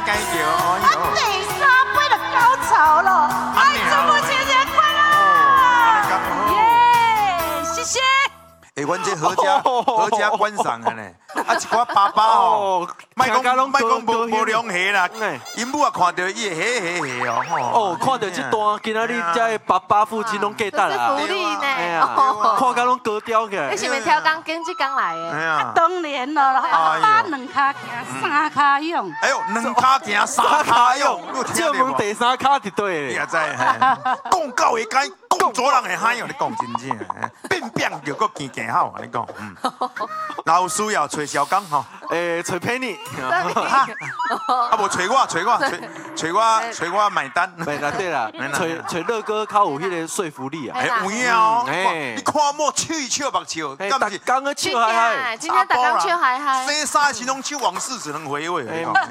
改叫， 第3杯就高潮了，祝福节日快乐！耶，谢谢。 哎，阮这合家观赏的呢，啊一寡爸爸哦，卖讲无良下啦，因母啊看到伊会下哦， 哦，看到这段，今仔日这爸爸父亲拢记得啦， 福利呢， 看甲拢高调起来。 你是咪跳钢筋这刚来的？ 哎呀， 当然了，爸2脚行3脚用。 哎呦，2脚行3脚用， 这门第3卡就对了。 你也知，讲到会改，讲左人会嗨哦，你讲真正，变就搁见好，你讲，然后需要找小刚吼， 找 Penny， 啊无找我买单， 对啦对啦，找乐哥较有迄个说服力啊。 哎有影哦，你看莫笑目笑， 大刚个笑嗨嗨， 今天大刚笑嗨嗨， 生啥时拢笑往事只能回味，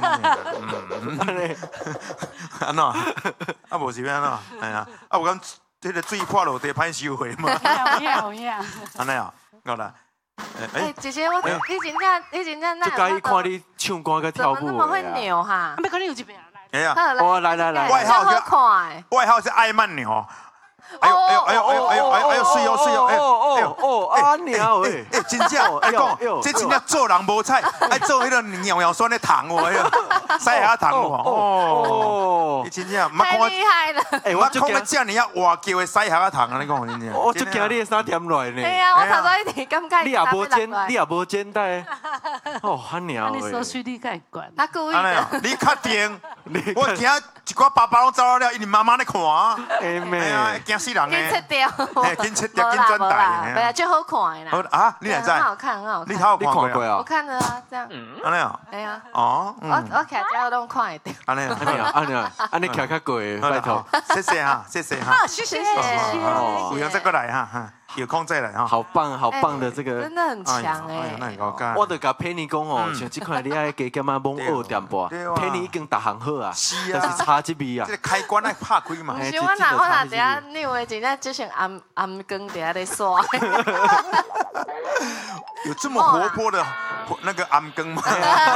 安怎？啊无是要安怎？哎呀，啊有讲这个水破落地歹收回嘛？ 有影。 安尼啊，够啦。 哎，姐姐，你真正就介意看你唱歌跟跳舞怎么那么会扭哈？ 没可能有一边来。 哎呀， 我来， 外号是爱慢牛。哎呦，水哦， 阿娘喂， 哎，真正，哎讲，这真正做人无彩，爱做迄个尿酸的糖哦，西下糖哦，你真正， 太厉害了！ 哎，我看到这尔啊活叫的西下糖啊，你讲真正。 我就惊你的衫添落呢。 对啊，我头先一直感觉你也无剪带，哦，阿娘喂。 你说水你该管。 他故意的。 你确定？我惊一寡爸爸拢走了，因为妈妈咧看。 哎妹。 惊死人紧切掉， 紧切掉，紧转台。 对啊，最好看的啦。 啊，你也知？ 很好看，很好看。 你好看过啊？ 我看了啊，这样。 安尼啊？ 哎呀。 哦。 我徛遮我拢看会到。 安尼你徛较过，拜托。 谢谢哈。 谢谢。 有空再过来哈，有空再来哈。 好棒的这个。 真的很强哎。 我就甲 Penny 讲哦，像这款你爱加减啊，摸2点半，Penny 已经逐项好啊，但是差这味啊。 这开关爱拍开嘛。 是我若等下你以为真正就像暗光在咧耍。 有这么活泼的那个暗光吗？